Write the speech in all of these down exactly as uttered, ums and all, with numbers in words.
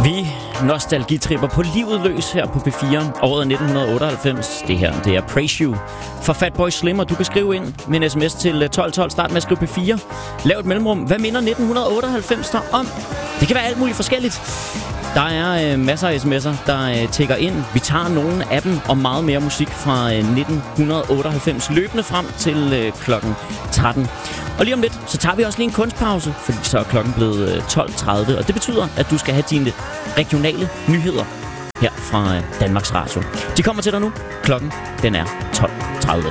Vi nostalgitripper på livet løs her på P fire. Året nitten otteoghalvfems. Det her, det er Praise You for Fatboy Slim, og du kan skrive ind med en sms til tolv tolv. Start med at skrive P fire. Lav et mellemrum. Hvad minder nitten otteoghalvfems der om? Det kan være alt muligt forskelligt. Der er øh, masser af sms'er, der øh, tækker ind. Vi tager nogle af dem og meget mere musik fra øh, nitten otteoghalvfems løbende frem til øh, klokken tretten. Og lige om lidt, så tager vi også lige en kunstpause, fordi så er klokken blevet øh, tolv tredive. Og det betyder, at du skal have dine regionale nyheder her fra øh, Danmarks Radio. De kommer til dig nu. Klokken, den er tolv tredive.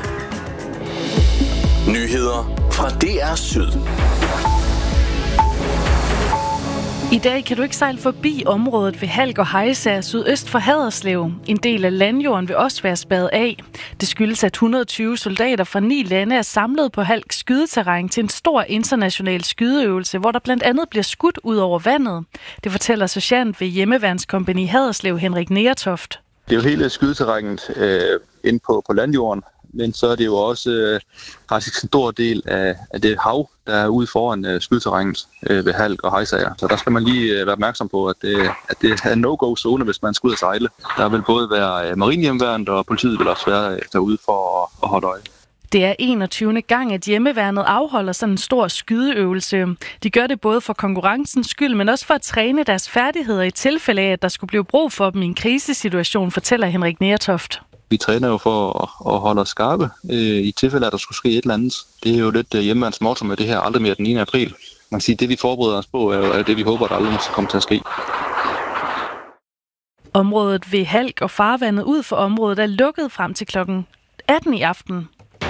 Nyheder fra D R Syd. I dag kan du ikke sejle forbi området ved Halk og Hejsager sydøst for Haderslev. En del af landjorden vil også være spadet af. Det skyldes, at et hundrede og tyve soldater fra ni lande er samlet på Halks skydeterræn til en stor international skydeøvelse, hvor der blandt andet bliver skudt ud over vandet. Det fortæller sergeant ved Hjemmeværnskompagni Haderslev, Henrik Nertoft. Det er jo hele skydeterrænet øh, inde på, på landjorden, men så er det jo også øh, faktisk en stor del af, af det hav, der er ude foran øh, skydeterrænet øh, ved Halk og Hejsager. Så der skal man lige øh, være opmærksom på, at det, at det er en no-go-zone, hvis man skal ud og sejle. Der vil både være øh, marinehjemmeværnet, og politiet vil også være øh, derude for at, at holde øje. Det er enogtyvende gang, at Hjemmeværnet afholder sådan en stor skydeøvelse. De gør det både for konkurrencens skyld, men også for at træne deres færdigheder i tilfælde af, at der skulle blive brug for dem i en krisesituation, fortæller Henrik Nertoft. Vi træner jo for at, at holde os skarpe øh, i tilfælde af, at der skulle ske et eller andet. Det er jo lidt uh, hjemmeværens motto med det her aldrig mere den niende april. Man kan sige, at det vi forbereder os på, er jo er det, vi håber, der aldrig skal komme til at ske. Området ved Halk og farvandet ud for området er lukket frem til klokken atten i aften.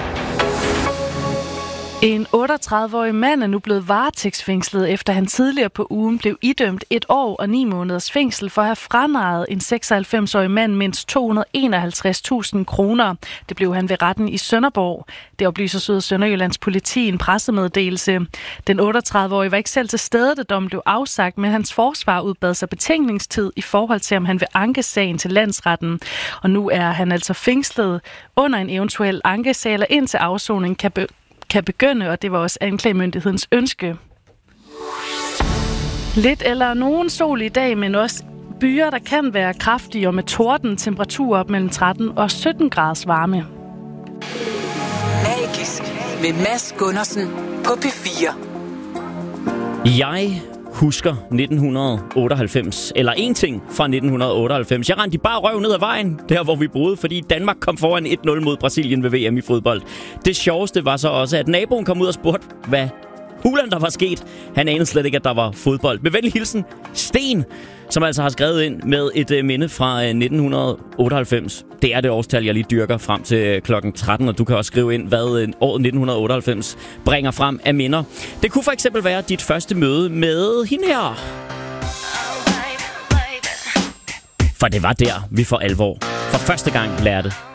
En otteogtredive-årig mand er nu blevet varetægtsfængslet, efter han tidligere på ugen blev idømt et år og ni måneders fængsel for at have franarret en seksoghalvfems-årig mand mindst to hundrede og enoghalvtreds tusind kroner. Det blev han ved retten i Sønderborg. Det oplyser Syd- og Sønderjyllands politi i en pressemeddelelse. Den otteogtredive-årige var ikke selv til stede, da dommen blev afsagt, men hans forsvar udbad sig betænkningstid i forhold til, om han vil anke sagen til landsretten. Og nu er han altså fængslet under en eventuel ankesag, eller indtil afsoning kan be- kan begynde, og det var også anklagemyndighedens ønske. Lidt eller nogen sol i dag, men også byer, der kan være kraftige og med torden, temperaturer op mellem tretten og sytten graders varme. Magisk med Mads Gundersen på P fire. Jeg husker nitten otteoghalvfems, eller en ting fra nitten otteoghalvfems. Jeg rendte bare røv ned ad vejen, der hvor vi boede, fordi Danmark kom foran et nul mod Brasilien ved V M i fodbold. Det sjoveste var så også, at naboen kom ud og spurgte, hvad hulen der var sket. Han anede slet ikke, at der var fodbold. Med venlig hilsen, Sten, som altså har skrevet ind med et uh, minde fra uh, nitten otteoghalvfems. Det er det årstal, jeg lige dyrker frem til uh, klokken tretten, og du kan også skrive ind, hvad uh, året nitten otteoghalvfems bringer frem af minder. Det kunne for eksempel være dit første møde med hende her. For det var der, vi for alvor for første gang lærte